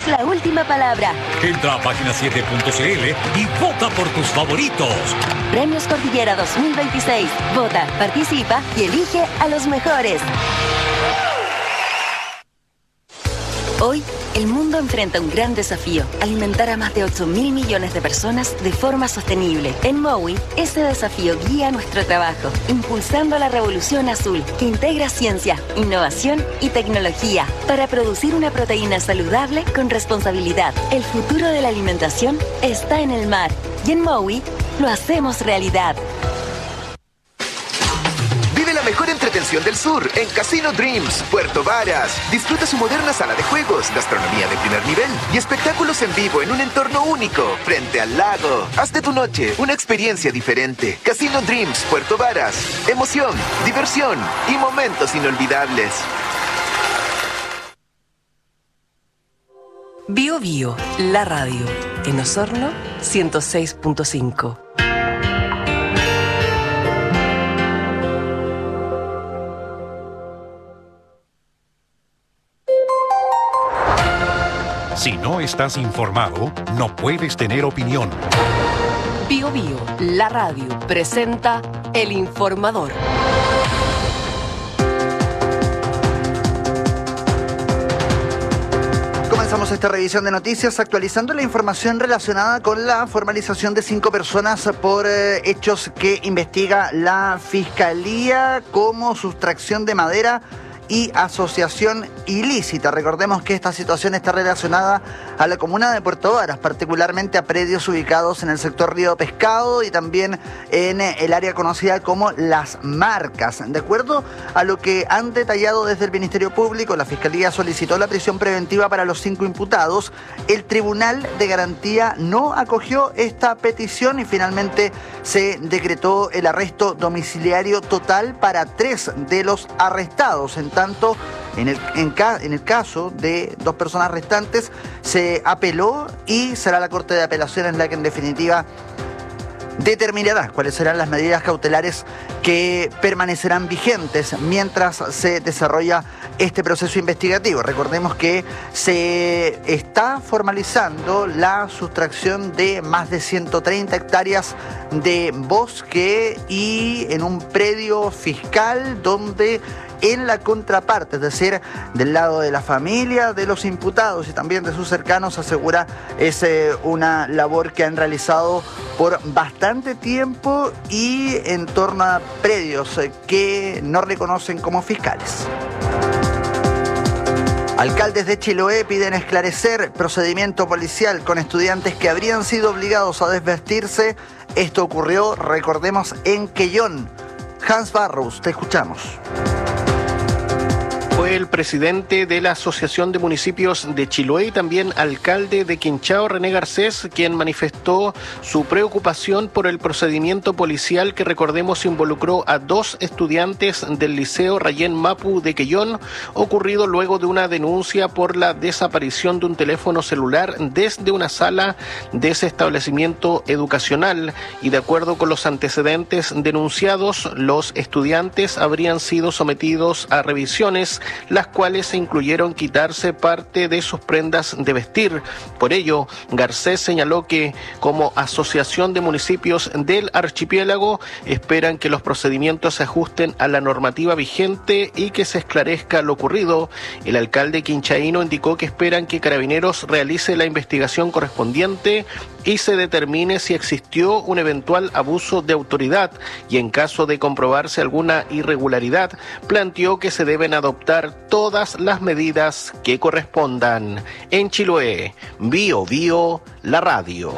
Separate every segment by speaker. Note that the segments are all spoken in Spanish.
Speaker 1: la última palabra.
Speaker 2: Entra a página7.cl y vota por tus favoritos.
Speaker 1: Premios Cordillera 2026. Vota, participa y elige a los mejores. Hoy, el mundo enfrenta un gran desafío: alimentar a más de 8.000 millones de personas de forma sostenible. En Mowi, ese desafío guía nuestro trabajo, impulsando la revolución azul, que integra ciencia, innovación y tecnología para producir una proteína saludable con responsabilidad. El futuro de la alimentación está en el mar, y en Mowi lo hacemos realidad.
Speaker 3: Vive la mejor entretención del sur en Casino Dreams, Puerto Varas. Disfruta su moderna sala de juegos, gastronomía de primer nivel y espectáculos en vivo en un entorno único, frente al lago. Haz de tu noche una experiencia diferente. Casino Dreams, Puerto Varas. Emoción, diversión y momentos inolvidables.
Speaker 4: Bio Bio, la radio. En Osorno, 106.5.
Speaker 5: Si no estás informado, no puedes tener opinión.
Speaker 4: Bio Bio, la radio, presenta El Informador.
Speaker 6: Comenzamos esta revisión de noticias actualizando la información relacionada con la formalización de 5 personas por hechos que investiga la Fiscalía, como sustracción de madera y asociación ilícita. Recordemos que esta situación está relacionada a la comuna de Puerto Varas, particularmente a predios ubicados en el sector Río Pescado y también en el área conocida como Las Marcas. De acuerdo a lo que han detallado desde el Ministerio Público, la Fiscalía solicitó la prisión preventiva para los 5 imputados. El Tribunal de Garantía no acogió esta petición y finalmente se decretó el arresto domiciliario total para 3 de los arrestados. En tanto, en el caso de 2 personas restantes, se apeló y será la Corte de Apelaciones la que en definitiva determinará cuáles serán las medidas cautelares que permanecerán vigentes mientras se desarrolla este proceso investigativo. Recordemos que se está formalizando la sustracción de más de 130 hectáreas de bosque y en un predio fiscal donde en la contraparte, es decir, del lado de la familia, de los imputados y también de sus cercanos, asegura es una labor que han realizado por bastante tiempo y en torno a predios que no reconocen como fiscales. Alcaldes de Chiloé piden esclarecer procedimiento policial con estudiantes que habrían sido obligados a desvestirse. Esto ocurrió, recordemos, en Quellón. Hans Barrows, te escuchamos.
Speaker 7: Fue el presidente de la Asociación de Municipios de Chiloé y también alcalde de Quinchao, René Garcés, quien manifestó su preocupación por el procedimiento policial que, recordemos, involucró a 2 estudiantes del Liceo Rayén Mapu de Quellón, ocurrido luego de una denuncia por la desaparición de un teléfono celular desde una sala de ese establecimiento educacional. Y de acuerdo con los antecedentes denunciados, los estudiantes habrían sido sometidos a revisiones, las cuales se incluyeron quitarse parte de sus prendas de vestir. Por ello, Garcés señaló que, como Asociación de Municipios del Archipiélago, esperan que los procedimientos se ajusten a la normativa vigente y que se esclarezca lo ocurrido. El alcalde quinchaíno indicó que esperan que Carabineros realice la investigación correspondiente y se determine si existió un eventual abuso de autoridad, y en caso de comprobarse alguna irregularidad, planteó que se deben adoptar todas las medidas que correspondan. En Chiloé, Bio Bio, la radio.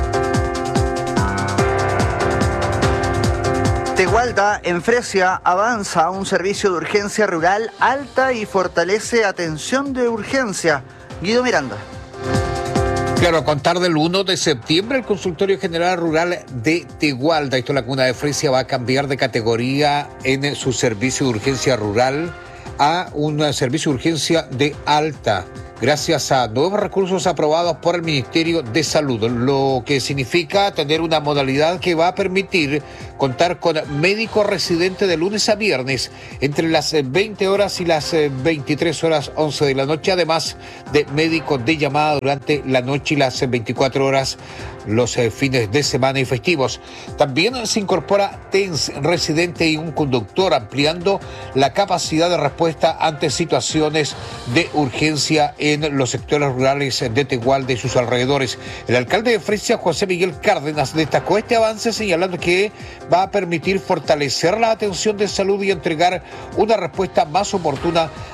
Speaker 6: Tegualda, en Fresia, avanza un servicio de urgencia rural alta y fortalece atención de urgencia. Guido Miranda.
Speaker 8: Claro, a contar del 1 de septiembre, el Consultorio General Rural de Tegualda, esto en la comuna de Fresia, va a cambiar de categoría en su servicio de urgencia rural a un servicio de urgencia de alta. gracias a nuevos recursos aprobados por el Ministerio de Salud, lo que significa tener una modalidad que va a permitir contar con médico residente de lunes a viernes entre las 20 horas y las 23 horas 11 de la noche, además de médicos de llamada durante la noche y las 24 horas los fines de semana y festivos. También se incorpora TENS residente y un conductor, ampliando la capacidad de respuesta ante situaciones de urgencia en los sectores rurales de Tegualda y sus alrededores. El alcalde de Fresia, José Miguel Cárdenas, destacó este avance señalando que va a permitir fortalecer la atención de salud y entregar una respuesta más oportuna